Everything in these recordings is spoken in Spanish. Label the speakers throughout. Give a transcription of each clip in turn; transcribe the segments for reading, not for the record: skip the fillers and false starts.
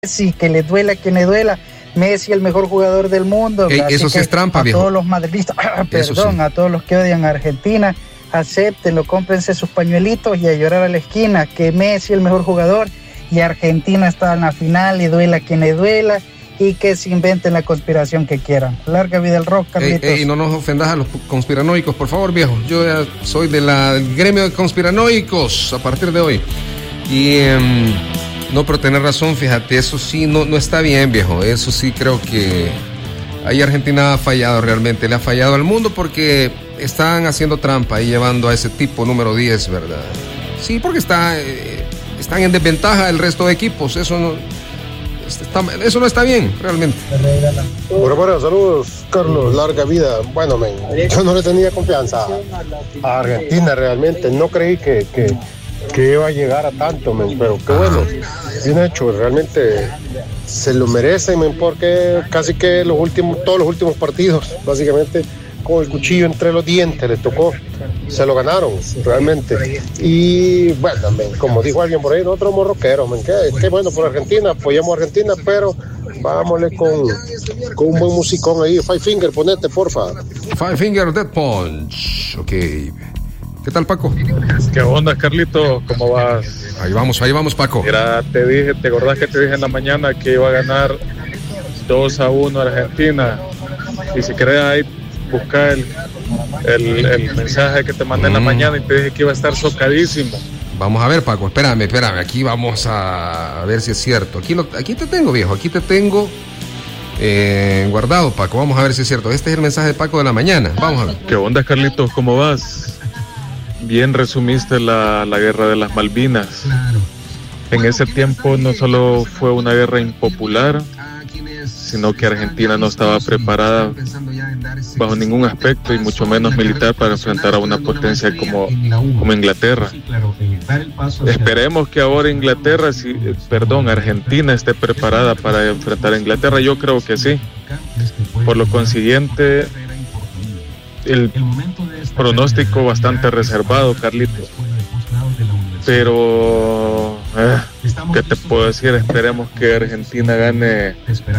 Speaker 1: Messi, que le duela quien le duela. Messi, el mejor jugador del mundo.
Speaker 2: Eso sí es trampa, viejo.
Speaker 1: A todos los madridistas, perdón, sí. A todos los que odian a Argentina, acéptenlo, cómprense sus pañuelitos y a llorar a la esquina, que Messi, el mejor jugador, y Argentina está en la final, y duela quien le duela, y que se inventen la conspiración que quieran. Larga vida el rock, Carlitos.
Speaker 2: No nos ofendas a los conspiranoicos, por favor, viejo. Yo ya soy del gremio de conspiranoicos a partir de hoy. Y no, pero tenés razón, fíjate, eso sí no está bien, viejo. Eso sí creo que ahí Argentina ha fallado realmente, le ha fallado al mundo porque están haciendo trampa y llevando a ese tipo número 10, ¿verdad? Sí, porque están en desventaja el resto de equipos, eso no está bien, realmente.
Speaker 3: Bueno, saludos, Carlos, larga vida. Bueno, yo no le tenía confianza a Argentina realmente, no creí que iba a llegar a tanto, pero qué bueno, bien hecho, realmente se lo merecen, porque casi que todos los últimos partidos, básicamente con el cuchillo entre los dientes les tocó, se lo ganaron realmente. Y bueno, como dijo alguien por ahí, nosotros somos rockeros, qué bueno por Argentina, apoyamos a Argentina, pero vámonos con un buen musicón ahí. Five Finger, ponete, porfa.
Speaker 2: Five Finger Death Punch, ok. ¿Qué tal, Paco?
Speaker 4: ¿Qué onda, Carlito? ¿Cómo vas?
Speaker 2: Ahí vamos, Paco.
Speaker 4: Mira, ¿te acordás que te dije en la mañana que iba a ganar 2-1 Argentina? Y si querés ahí buscar el mensaje que te mandé en la mañana y te dije que iba a estar socadísimo.
Speaker 2: Vamos a ver, Paco, espérame, aquí vamos a ver si es cierto. Aquí te tengo, viejo, aquí te tengo guardado, Paco, vamos a ver si es cierto. Este es el mensaje de Paco de la mañana, vamos a ver.
Speaker 4: ¿Qué onda, Carlitos? ¿Cómo vas? Bien resumiste la guerra de las Malvinas. En ese tiempo no solo fue una guerra impopular, sino que Argentina no estaba preparada bajo ningún aspecto y mucho menos militar para enfrentar a una potencia como Inglaterra. Esperemos que ahora Argentina esté preparada para enfrentar a Inglaterra. Yo creo que sí. Por lo consiguiente, el pronóstico bastante reservado, Carlitos. Pero ¿qué te puedo decir? Esperemos que Argentina gane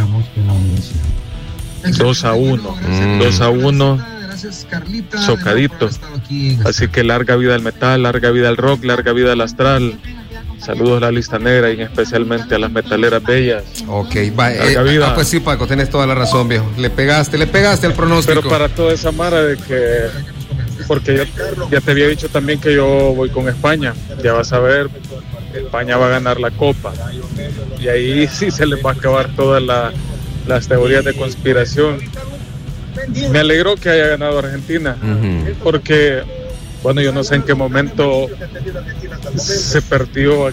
Speaker 4: 2-1 socadito. Así que larga vida al metal, larga vida al rock, larga vida al astral. Saludos a la lista negra y especialmente a las metaleras bellas.
Speaker 2: Ok, pues sí, Paco, tenés toda la razón, viejo. Le pegaste al pronóstico.
Speaker 4: Pero para toda esa mara de que... Porque yo ya te había dicho también que yo voy con España. Ya vas a ver, España va a ganar la Copa. Y ahí sí se les va a acabar todas las teorías de conspiración. Me alegró que haya ganado Argentina. Porque, bueno, yo no sé en qué momento se perdió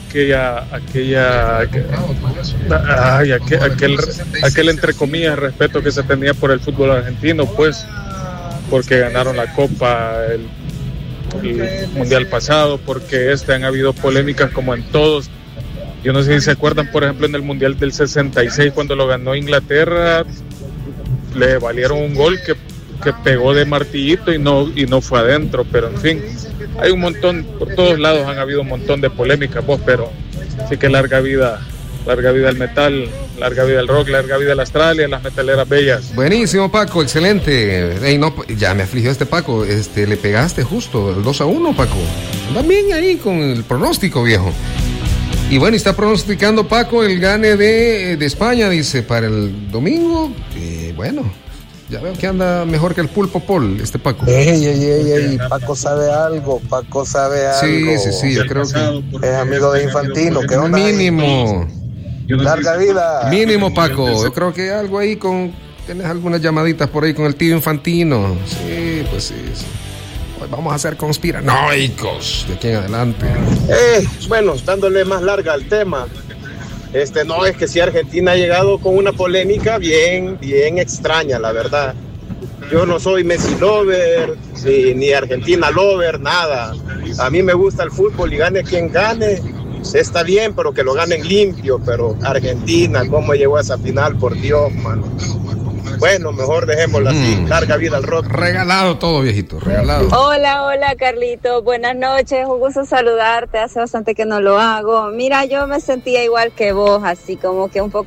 Speaker 4: aquel entre comillas respeto que se tenía por el fútbol argentino, pues, porque ganaron la Copa el Mundial pasado, porque han habido polémicas como en todos. Yo no sé si se acuerdan, por ejemplo, en el Mundial del 66, cuando lo ganó Inglaterra, le valieron un gol que pegó de martillito y no fue adentro, pero en fin, hay un montón, por todos lados han habido un montón de polémicas, pero sí que larga vida al metal, larga vida al rock, larga vida al astral y a las metaleras bellas.
Speaker 2: Buenísimo, Paco, excelente. Ya me afligió Paco, le pegaste justo el 2-1, Paco. También ahí con el pronóstico, viejo. Y bueno, está pronosticando Paco el gane de España, dice, para el domingo. Bueno, ya veo que anda mejor que el Pulpo Paul, Paco.
Speaker 3: Ey, Paco sabe algo.
Speaker 2: Sí, yo creo que
Speaker 3: es amigo de Infantino. ¿Qué onda?
Speaker 2: Mínimo.
Speaker 3: Larga vida.
Speaker 2: Mínimo, Paco. Yo creo que algo ahí tienes algunas llamaditas por ahí con el tío Infantino. Sí, pues sí. Hoy vamos a ser conspiranoicos de aquí en adelante.
Speaker 3: Bueno, dándole más larga al tema. No, es que si Argentina ha llegado con una polémica bien extraña, la verdad. Yo no soy Messi lover, ni Argentina lover, nada. A mí me gusta el fútbol y gane quien gane, está bien, pero que lo ganen limpio. Pero Argentina, ¿cómo llegó a esa final? Por Dios, mano. Bueno, mejor dejémoslo así. Larga vida al rock.
Speaker 2: Regalado todo, viejito, regalado.
Speaker 5: Hola, Carlito. Buenas noches. Un gusto saludarte. Hace bastante que no lo hago. Mira, yo me sentía igual que vos, así como que un poco